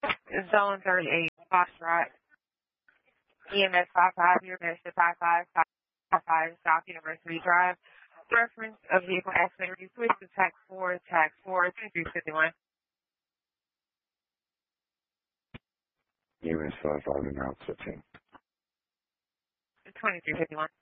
Zone 38, Foxtrot, EMS 55, your Minister 5555, South University Drive. Reference of vehicle accident, you switch to TAC 4, 3351. EMS 55 and route 15. 2351.